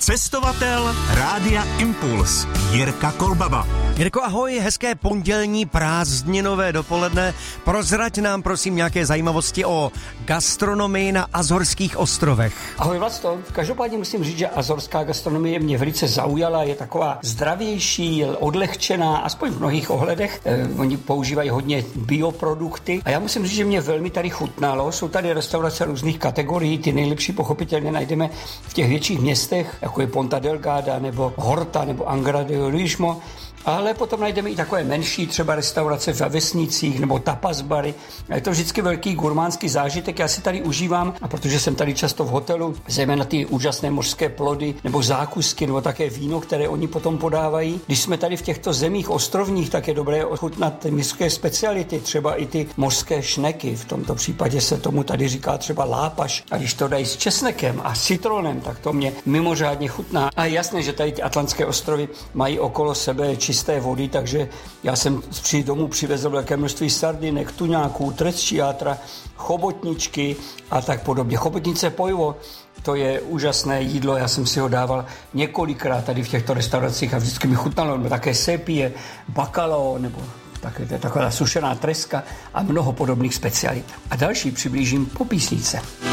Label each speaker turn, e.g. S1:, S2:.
S1: Cestovatel Rádia Impuls Jirka Kolbaba.
S2: Jirko, ahoj, hezké pondělní prázdninové dopoledne. Prozrať nám prosím nějaké zajímavosti o gastronomii na Azorských ostrovech.
S3: Ahoj Vlasto, každopádně musím říct, že azorská gastronomie mě velice zaujala, je taková zdravější, odlehčená, aspoň v mnohých ohledech. Oni používají hodně bioprodukty a já musím říct, že mě velmi tady chutnalo. Jsou tady restaurace různých kategorií, ty nejlepší pochopitelně najdeme v těch větších městech, jako je Ponta Delgada nebo Horta nebo Angra de Heroismo. Ale potom najdeme i takové menší třeba restaurace ve vesnicích nebo tapas bary. A je to vždycky velký gurmánský zážitek, já si tady užívám, a protože jsem tady často v hotelu, zejména ty úžasné mořské plody nebo zákusky nebo také víno, které oni potom podávají. Když jsme tady v těchto zemích ostrovních, tak je dobré ochutnat městské speciality, třeba i ty mořské šneky. V tomto případě se tomu tady říká třeba lápaš. A když to dají s česnekem a citronem, tak to mě mimořádně chutná. A je jasné, že tady ty Atlantské ostrovy mají okolo sebe čisté vody, takže já jsem domů přivezl velké množství sardinek, tuňáků, tresciátra, chobotničky a tak podobně. Chobotnice pojivo, to je úžasné jídlo, já jsem si ho dával několikrát tady v těchto restauracích a vždycky mi chutnalo, nebo také sepie, bacalao, nebo taková sušená treska a mnoho podobných specialit. A další přiblížím po písničce.